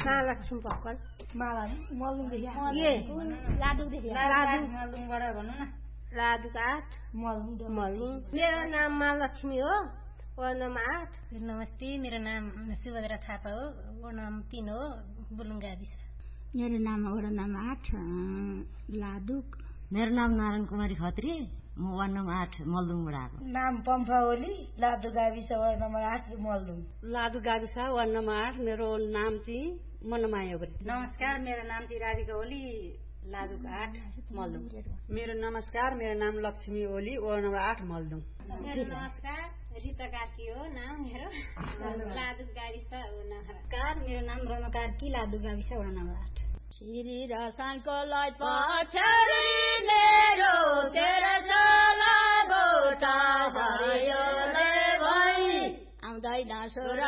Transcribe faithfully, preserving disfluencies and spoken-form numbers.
महालक्ष्मी भक्कन लादुक आठ मलुङ। मेरो नाम महालक्ष्मी हो, वार्ड नम्बर आठ। नमस्ते, मेरो नाम सुभद्रा थापा हो, वार्ड नम्बर तीन हो, बुलुङ गाविस। मेरो नाम वार्ड नम्बर आठ लादुक। मेरो नाम नारायण कुमारी खत्री, म वार्ड नम्बर आठ मलदुङबाट आएको। नाम पम्फा ओली, लादु गाविस वार्ड नम्बर आठ मलदुङ। लादु गाविस वार्ड नम्बर आठ। मेरो नाम चाहिँ मनमाया ओली। नमस्कार, मेरो नाम चाहिँ राधिका ओली, लादुक आठ मलदुङ। मेरो नमस्कार, मेरो नाम लक्ष्मी ओली, वार्ड नम्बर आठ मलदुङ। मेरो नमस्कार, रिता कार्की हो नाम मेरो, लादुक गाविस नमस्कार, मेरो नाम रमा कार्की, लादुक गाविस वार्ड नम्बर आठ। श्री दर्शनको लै पछाडि मेरो तेरो सोला बोटा हरियोले भई आउँदैन सोरा